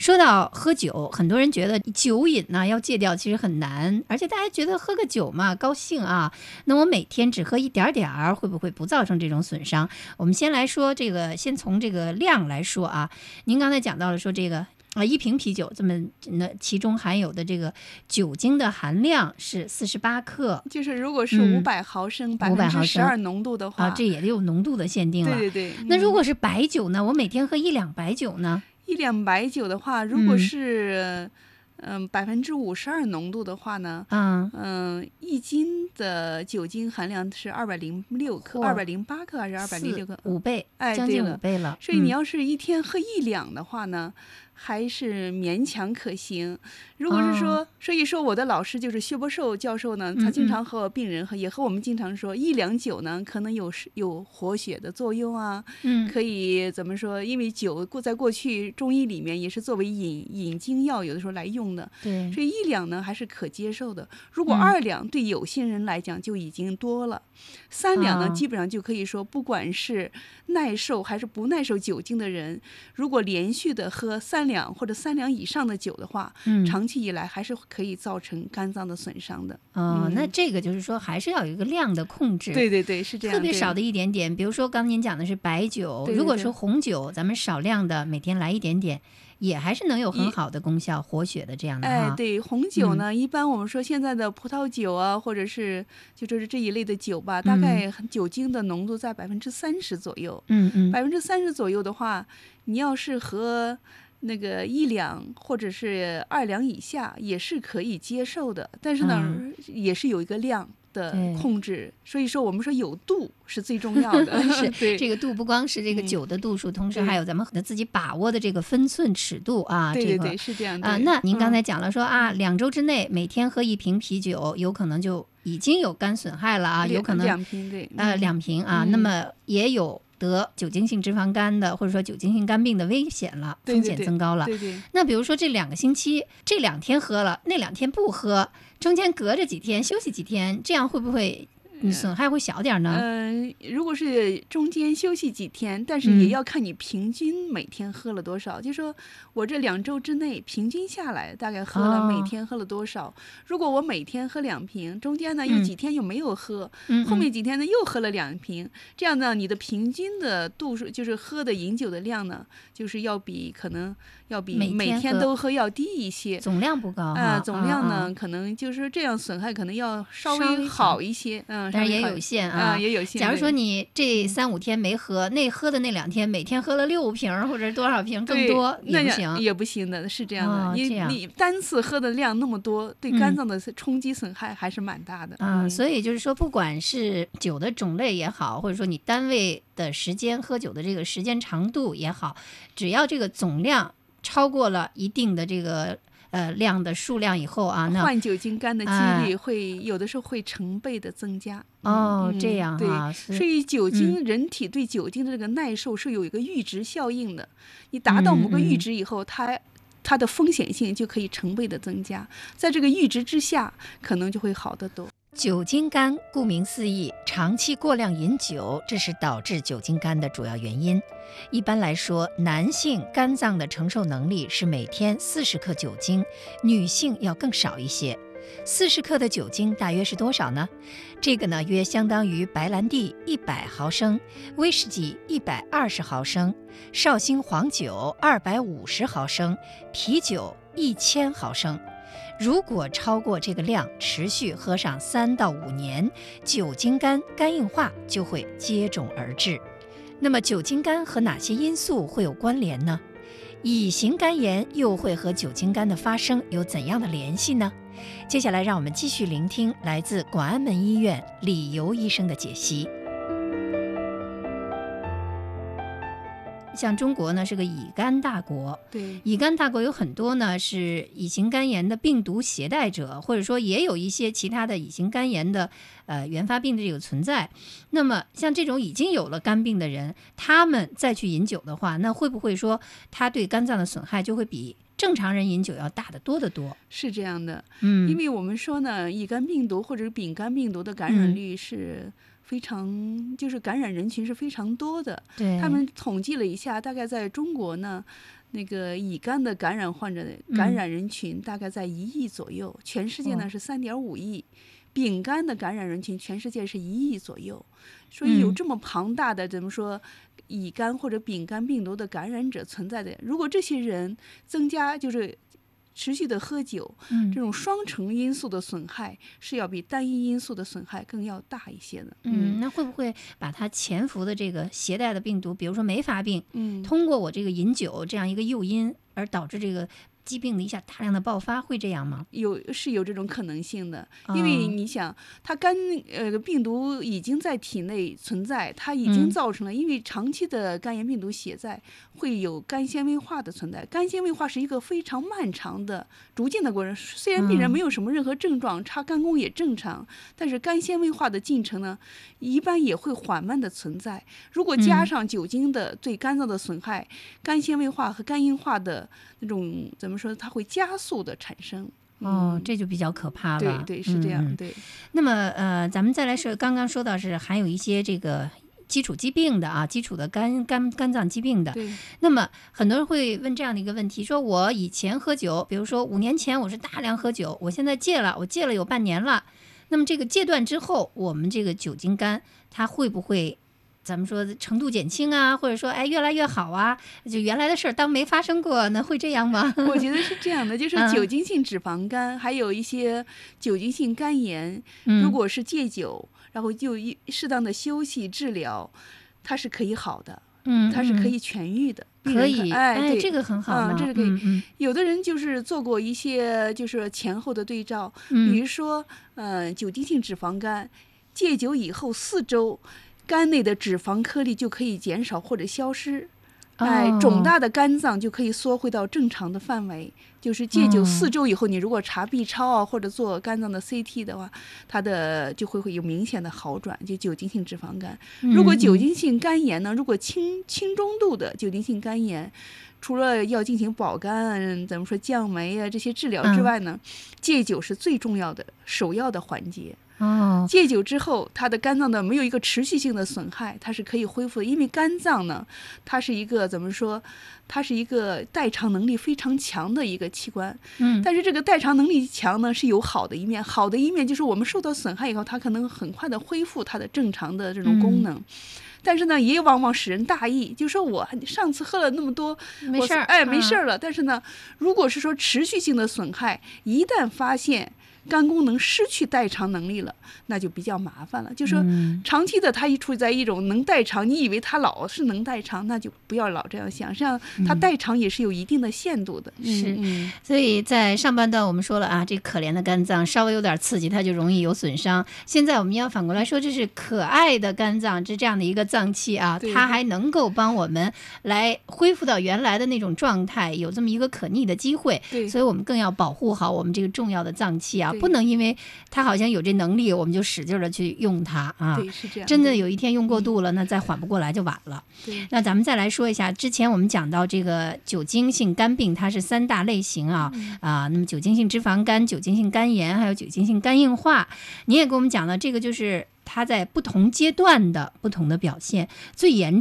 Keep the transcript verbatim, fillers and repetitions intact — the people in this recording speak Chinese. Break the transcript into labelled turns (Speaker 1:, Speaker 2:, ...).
Speaker 1: 说到喝酒，很多人觉得酒瘾呢要戒掉其实很难，而且大家觉得喝个酒嘛高兴啊，那我每天只喝一点点儿，会不会不造成这种损伤？我们先来说这个，先从这个量来说啊。您刚才讲到了说这个啊，一瓶啤酒这么那其中含有的这个酒精的含量是四十八克，
Speaker 2: 就是如果是五百毫升百分之十二浓度的话
Speaker 1: 啊，这也得有浓度的限定了。
Speaker 2: 对对对。
Speaker 1: 那如果是白酒呢？我每天喝一两白酒呢？
Speaker 2: 一两白酒的话，如果是嗯百分之五十二浓度的话呢，
Speaker 1: 嗯
Speaker 2: 嗯，一斤的酒精含量是二百零六克，二百零八克还是二百零六克？
Speaker 1: 五倍，
Speaker 2: 哎，
Speaker 1: 将近五倍了。
Speaker 2: 所以你要是一天喝一两的话呢，嗯、还是勉强可行。如果是说，哦、所以说我的老师就是薛伯寿教授呢，他经常和病人和、嗯、也和我们经常说，一两酒呢可能有有活血的作用啊，
Speaker 1: 嗯，
Speaker 2: 可以怎么说？因为酒过在过去中医里面也是作为引引经药，有的时候来用的，
Speaker 1: 对，
Speaker 2: 所以一两呢还是可接受的。如果二两对有些人来讲就已经多了，嗯、三两呢、啊、基本上就可以说，不管是耐受还是不耐受酒精的人，如果连续的喝三两或者三两以上的酒的话，嗯，长期以来还是可以造成肝脏的损伤的。
Speaker 1: 哦，
Speaker 2: 嗯、
Speaker 1: 那这个就是说还是要有一个量的控制。
Speaker 2: 对对对，是这样。
Speaker 1: 特别少的一点点，比如说刚您讲的是白酒，
Speaker 2: 对对对，
Speaker 1: 如果是红酒，咱们少量的每天来一点点，也还是能有很好的功效，活血的这样的哈。
Speaker 2: 哎，对，红酒呢、嗯，一般我们说现在的葡萄酒啊，或者是就就是这一类的酒吧，大概酒精的浓度在百分之三十左右。
Speaker 1: 嗯嗯，
Speaker 2: 百分之三十左右的话，你要是和那个一两或者是二两以下，也是可以接受的。但是呢，嗯、也是有一个量的控制，所以说我们说有度是最重要的。
Speaker 1: 是
Speaker 2: 对，
Speaker 1: 这个度不光是这个酒的度数，嗯、同时还有咱们自己把握的这个分寸尺度啊。
Speaker 2: 对对对，
Speaker 1: 这个、
Speaker 2: 是这样的。
Speaker 1: 啊、呃，那您刚才讲了说、嗯、啊，两周之内每天喝一瓶啤酒，有可能就已经有肝损害了啊，有可能
Speaker 2: 两瓶对，
Speaker 1: 呃两瓶啊、
Speaker 2: 嗯，
Speaker 1: 那么也有得酒精性脂肪肝的，或者说酒精性肝病的危险了，风险增高了。
Speaker 2: 对 对, 对, 对。
Speaker 1: 那比如说这两个星期，这两天喝了，那两天不喝，中间隔着几天休息几天，这样会不会损害会小点呢？
Speaker 2: 嗯、呃，如果是中间休息几天，但是也要看你平均每天喝了多少。嗯、就说我这两周之内平均下来大概喝了、哦、每天喝了多少。如果我每天喝两瓶，中间呢有几天又没有喝，
Speaker 1: 嗯、
Speaker 2: 后面几天呢又喝了两瓶，这样呢你的平均的度数就是喝的饮酒的量呢，就是要比可能要比每天都喝要低一些，
Speaker 1: 总量不高
Speaker 2: 啊、呃，总量呢、
Speaker 1: 嗯、
Speaker 2: 可能就是这样损害可能要稍微好一些，嗯。
Speaker 1: 但是也有限啊、
Speaker 2: 呃，也有限。
Speaker 1: 假如说你这三五天没喝，那喝的那两天每天喝了六瓶或者多少瓶更多也不行，
Speaker 2: 也不行的，是这样的。
Speaker 1: 哦、
Speaker 2: 你
Speaker 1: 这样
Speaker 2: 你单次喝的量那么多，对肝脏的冲击损害还是蛮大的。
Speaker 1: 啊、
Speaker 2: 嗯，
Speaker 1: 所以就是说，不管是酒的种类也好，或者说你单位的时间喝酒的这个时间长度也好，只要这个总量超过了一定的这个。呃，量的数量以后啊，那
Speaker 2: 患酒精肝的几率会、呃、有的时候会成倍的增加。
Speaker 1: 哦，
Speaker 2: 嗯、
Speaker 1: 这样啊，
Speaker 2: 对，所以酒精、
Speaker 1: 嗯、
Speaker 2: 人体对酒精的这个耐受是有一个阈值效应的。你达到某个阈值以后，嗯、它它的风险性就可以成倍的增加，在这个阈值之下，可能就会好得多。
Speaker 1: 酒精肝顾名思义，长期过量饮酒，这是导致酒精肝的主要原因。一般来说，男性肝脏的承受能力是每天四十克酒精，女性要更少一些。四十克的酒精大约是多少呢？这个呢，约相当于白兰地一百毫升，威士忌一百二十毫升，绍兴黄酒二百五十毫升，啤酒一千毫升。如果超过这个量，持续喝上三到五年，酒精肝肝硬化就会接踵而至。那么酒精肝和哪些因素会有关联呢？乙型肝炎又会和酒精肝的发生有怎样的联系呢？接下来让我们继续聆听来自广安门医院李游医生的解析。像中国呢是个乙肝大国，
Speaker 2: 对，
Speaker 1: 乙肝大国有很多呢是乙型肝炎的病毒携带者，或者说也有一些其他的乙型肝炎的呃原发病的这个存在。那么像这种已经有了肝病的人，他们再去饮酒的话，那会不会说他对肝脏的损害就会比正常人饮酒要大得多得多？
Speaker 2: 是这样的，
Speaker 1: 嗯，
Speaker 2: 因为我们说呢，乙肝病毒或者丙肝病毒的感染率是非常，就是感染人群是非常多的。
Speaker 1: 对，
Speaker 2: 他们统计了一下，大概在中国呢， 那个乙肝的感染患者的感染人群大概在一亿左右，嗯、全世界呢是三点五亿。丙肝的感染人群全世界是一亿左右，所以有这么庞大的、嗯、怎么说乙肝或者丙肝病毒的感染者存在的，如果这些人增加就是持续的喝酒，嗯、这种双重因素的损害是要比单一因素的损害更要大一些的。
Speaker 1: 嗯，那会不会把它潜伏的这个携带的病毒，比如说梅发病，嗯，通过我这个饮酒这样一个诱因而导致这个疾病的一下大量的爆发，会这样吗？
Speaker 2: 有是有这种可能性的，因为你想，它肝呃病毒已经在体内存在，它已经造成了，嗯、因为长期的肝炎病毒携带会有肝纤维化的存在。肝纤维化是一个非常漫长的、逐渐的过程。虽然病人没有什么任何症状，查肝功也正常，但是肝纤维化的进程呢，一般也会缓慢的存在。如果加上酒精的对肝脏的损害，嗯、肝纤维化和肝硬化的那种怎么说，它会加速的产生。
Speaker 1: 哦，嗯、这就比较可怕了。
Speaker 2: 对对，是这样。
Speaker 1: 嗯、
Speaker 2: 对。
Speaker 1: 那么呃，咱们再来说，刚刚说到是还有一些这个基础疾病的啊，基础的肝肝肝脏疾病的。
Speaker 2: 对。
Speaker 1: 那么很多人会问这样的一个问题，说我以前喝酒，比如说五年前我是大量喝酒，我现在戒了，我戒了有半年了。那么这个戒断之后，我们这个酒精肝它会不会？咱们说程度减轻啊，或者说哎越来越好啊，就原来的事儿当没发生过，那会这样吗？
Speaker 2: 我觉得是这样的，就是酒精性脂肪肝，嗯、还有一些酒精性肝炎，嗯、如果是戒酒，然后就适当的休息治疗，它是可以好的，嗯，它是可以痊愈的，
Speaker 1: 可以，
Speaker 2: 哎，
Speaker 1: 哎，这个很好嘛，
Speaker 2: 嗯，这是可以。
Speaker 1: 嗯嗯、
Speaker 2: 有的人就是做过一些就是前后的对照，嗯、比如说呃酒精性脂肪肝，戒酒以后四周。肝内的脂肪颗粒就可以减少或者消失，哎，
Speaker 1: 哦、
Speaker 2: 肿大的肝脏就可以缩回到正常的范围。就是戒酒四周以后，哦、你如果查 B 超啊，或者做肝脏的 C T 的话，它的就会会有明显的好转。就酒精性脂肪肝，
Speaker 1: 嗯、
Speaker 2: 如果酒精性肝炎呢，如果轻轻中度的酒精性肝炎，除了要进行保肝，怎么说降酶啊这些治疗之外呢，嗯、戒酒是最重要的首要的环节。
Speaker 1: 哦，
Speaker 2: 戒酒之后，它的肝脏呢没有一个持续性的损害，它是可以恢复的。因为肝脏呢，它是一个怎么说？它是一个代偿能力非常强的一个器官。嗯，但是这个代偿能力强呢是有好的一面，好的一面就是我们受到损害以后，它可能很快的恢复它的正常的这种功能。嗯，但是呢，也往往使人大意，就说我上次喝了那么多，
Speaker 1: 没事儿，
Speaker 2: 哎，没事了。嗯、但是呢，如果是说持续性的损害，一旦发现肝功能失去代偿能力了，那就比较麻烦了。就是说长期的它一处在一种能代偿，你以为它老是能代偿，那就不要老这样想，实际上它代偿也是有一定的限度的。
Speaker 1: 嗯、是，
Speaker 2: 嗯、
Speaker 1: 所以在上半段我们说了啊，这可怜的肝脏稍微有点刺激，它就容易有损伤。现在我们要反过来说，这是可爱的肝脏，这这样的一个脏器啊，它还能够帮我们来恢复到原来的那种状态，有这么一个可逆的机会。
Speaker 2: 对，
Speaker 1: 所以我们更要保护好我们这个重要的脏器啊。不能因为它好像有这能力，我们就使劲的去用它啊！
Speaker 2: 对，是这样。
Speaker 1: 真的有一天用过度了，那再缓不过来就晚了。
Speaker 2: 对。
Speaker 1: 那咱们再来说一下，之前我们讲到这个酒精性肝病，它是三大类型啊、嗯、啊。那么酒精性脂肪肝、酒精性肝炎，还有酒精性肝硬化。你也给我们讲了，这个就是它在不同阶段的不同的表现，最严重